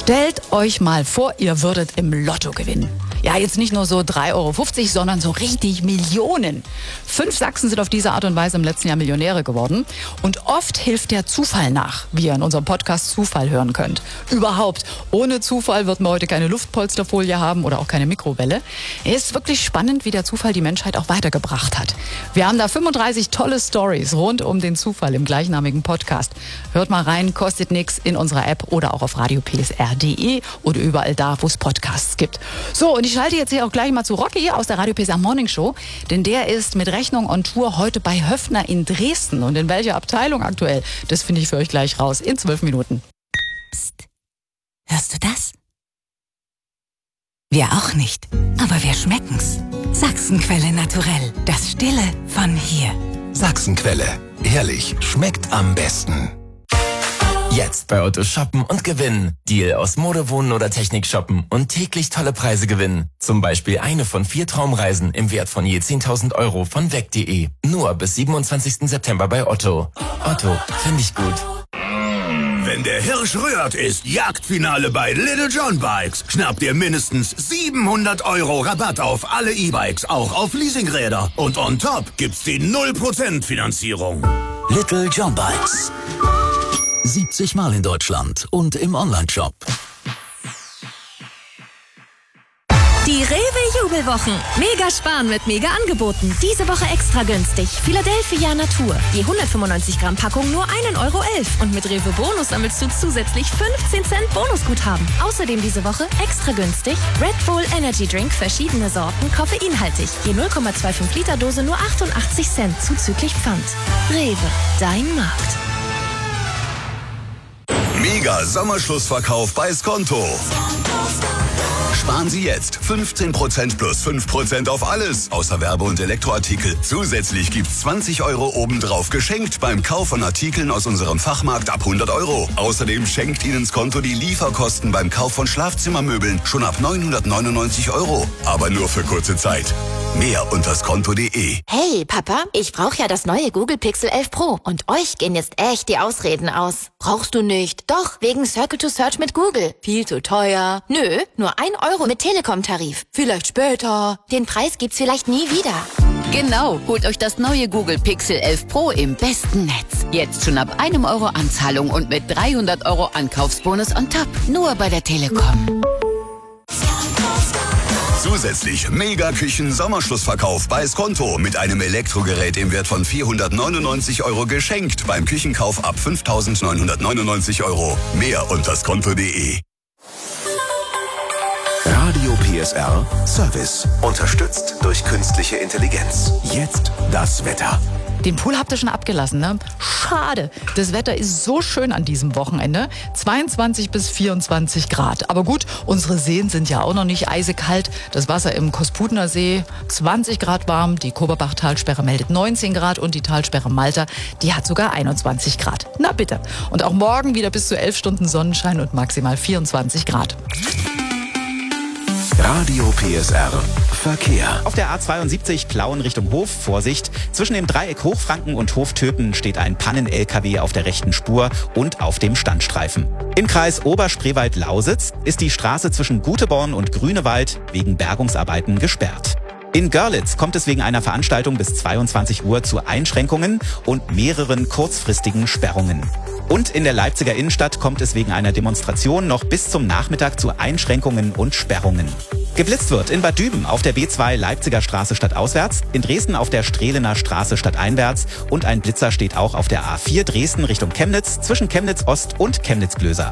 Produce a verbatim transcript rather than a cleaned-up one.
Stellt euch mal vor, ihr würdet im Lotto gewinnen. Ja, jetzt nicht nur so drei Euro fünfzig, sondern so richtig Millionen. Fünf Sachsen sind auf diese Art und Weise im letzten Jahr Millionäre geworden. Und oft hilft der Zufall nach, wie ihr in unserem Podcast Zufall hören könnt. Überhaupt, ohne Zufall wird man heute keine Luftpolsterfolie haben oder auch keine Mikrowelle. Es ist wirklich spannend, wie der Zufall die Menschheit auch weitergebracht hat. Wir haben da fünfunddreißig tolle Stories rund um den Zufall im gleichnamigen Podcast. Hört mal rein, kostet nichts, in unserer App oder auch auf radio p s r punkt d e oder überall da, wo es Podcasts gibt. So, und ich schalte jetzt hier auch gleich mal zu Rocky aus der Radio P S R Morning Show, denn der ist mit Rechnung on Tour heute bei Höffner in Dresden. Und in welcher Abteilung aktuell, das finde ich für euch gleich raus in zwölf Minuten. Psst. Hörst du das? Wir auch nicht, aber wir schmecken's. Sachsenquelle naturell, das Stille von hier. Sachsenquelle, ehrlich, schmeckt am besten. Jetzt bei Otto shoppen und gewinnen. Deal aus Mode, Wohnen oder Technik shoppen und täglich tolle Preise gewinnen. Zum Beispiel eine von vier Traumreisen im Wert von je zehntausend Euro von weg punkt de. Nur bis siebenundzwanzigsten September bei Otto. Otto, finde ich gut. Wenn der Hirsch rührt, ist Jagdfinale bei Little John Bikes. Schnappt ihr mindestens siebenhundert Euro Rabatt auf alle E-Bikes, auch auf Leasingräder. Und on top gibt's die null Prozent Finanzierung. Little John Bikes. siebzig Mal in Deutschland und im Onlineshop. Die Rewe-Jubelwochen. Mega sparen mit Mega-Angeboten. Diese Woche extra günstig. Philadelphia Natur. Die hundertfünfundneunzig Gramm Packung nur ein Euro elf. Und mit Rewe Bonus sammelst du zusätzlich fünfzehn Cent Bonusguthaben. Außerdem diese Woche extra günstig Red Bull Energy Drink, verschiedene Sorten, koffeinhaltig. Je null Komma fünfundzwanzig Liter Dose nur achtundachtzig Cent zuzüglich Pfand. Rewe, dein Markt. Mega Sommerschlussverkauf bei Skonto. Sparen Sie jetzt fünfzehn Prozent plus fünf Prozent auf alles, außer Werbe- und Elektroartikel. Zusätzlich gibt's zwanzig Euro obendrauf geschenkt beim Kauf von Artikeln aus unserem Fachmarkt ab hundert Euro. Außerdem schenkt Ihnen Skonto die Lieferkosten beim Kauf von Schlafzimmermöbeln schon ab neunhundertneunundneunzig Euro. Aber nur für kurze Zeit. Mehr unter skonto punkt de. Hey, Papa, ich brauche ja das neue Google Pixel elf Pro. Und euch gehen jetzt echt die Ausreden aus. Brauchst du nicht? Doch, wegen Circle to Search mit Google. Viel zu teuer. Nö, nur ein Euro mit Telekom-Tarif. Vielleicht später. Den Preis gibt's vielleicht nie wieder. Genau, holt euch das neue Google Pixel elf Pro im besten Netz. Jetzt schon ab einem Euro Anzahlung und mit dreihundert Euro Ankaufsbonus on top. Nur bei der Telekom. Zusätzlich Mega-Küchen-Sommerschlussverkauf bei Skonto mit einem Elektrogerät im Wert von vierhundertneunundneunzig Euro geschenkt beim Küchenkauf ab fünftausendneunhundertneunundneunzig Euro. Mehr unter skonto punkt de. Radio P S R Service. Unterstützt durch künstliche Intelligenz. Jetzt das Wetter. Den Pool habt ihr schon abgelassen, ne? Schade. Das Wetter ist so schön an diesem Wochenende. zweiundzwanzig bis vierundzwanzig Grad. Aber gut, unsere Seen sind ja auch noch nicht eisekalt. Das Wasser im Kosputner See zwanzig Grad warm. Die Koberbach-Talsperre meldet neunzehn Grad und die Talsperre Malta, die hat sogar einundzwanzig Grad. Na bitte. Und auch morgen wieder bis zu elf Stunden Sonnenschein und maximal vierundzwanzig Grad. Radio P S R Verkehr. Auf der A zweiundsiebzig Plauen Richtung Hof, Vorsicht. Zwischen dem Dreieck Hochfranken und Hoftöpen steht ein Pannen-L K W auf der rechten Spur und auf dem Standstreifen. Im Kreis Oberspreewald-Lausitz ist die Straße zwischen Guteborn und Grünewald wegen Bergungsarbeiten gesperrt. In Görlitz kommt es wegen einer Veranstaltung bis zweiundzwanzig Uhr zu Einschränkungen und mehreren kurzfristigen Sperrungen. Und in der Leipziger Innenstadt kommt es wegen einer Demonstration noch bis zum Nachmittag zu Einschränkungen und Sperrungen. Geblitzt wird in Bad Düben auf der B zwei Leipziger Straße stadtauswärts, in Dresden auf der Strehlener Straße stadteinwärts und ein Blitzer steht auch auf der A vier Dresden Richtung Chemnitz zwischen Chemnitz Ost und Chemnitz Glöser.